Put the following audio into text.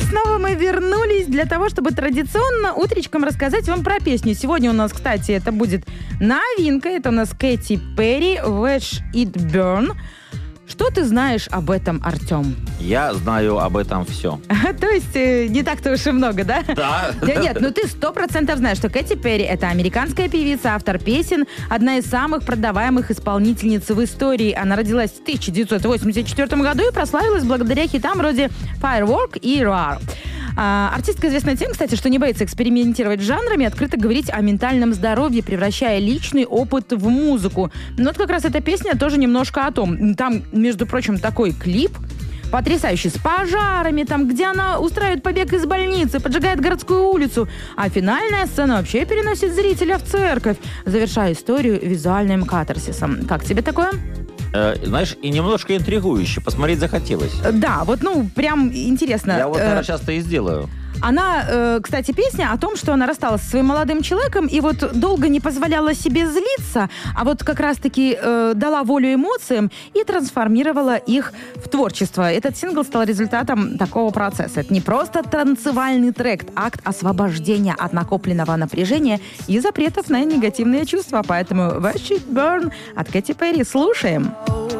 снова мы вернулись для того, чтобы традиционно утречком рассказать вам про песню. Сегодня у нас, кстати, это будет новинка. Это у нас Кэти Перри «Watch It Burn». Что ты знаешь об этом, Артем? Я знаю об этом все. То есть не так-то уж и много, да? Да. Да нет, ну ты 100% знаешь, что Кэти Перри — это американская певица, автор песен, одна из самых продаваемых исполнительниц в истории. Она родилась в 1984 году и прославилась благодаря хитам вроде «Firework» и «Roar». Артистка известна тем, кстати, что не боится экспериментировать с жанрами, открыто говорить о ментальном здоровье, превращая личный опыт в музыку. Но вот как раз эта песня тоже немножко о том. Там, между прочим, такой клип потрясающий, с пожарами, там, где она устраивает побег из больницы, поджигает городскую улицу. А финальная сцена вообще переносит зрителя в церковь, завершая историю визуальным катарсисом. Как тебе такое? Знаешь, и немножко интригующе. Посмотреть захотелось. Да, вот, прям интересно. Я вот, наверное, часто и сделаю. Она, кстати, песня о том, что она рассталась со своим молодым человеком и вот долго не позволяла себе злиться, а вот как раз-таки дала волю эмоциям и трансформировала их в творчество. Этот сингл стал результатом такого процесса. Это не просто танцевальный трек, акт освобождения от накопленного напряжения и запретов на негативные чувства. Поэтому «Watch It Burn» от Кэти Перри слушаем.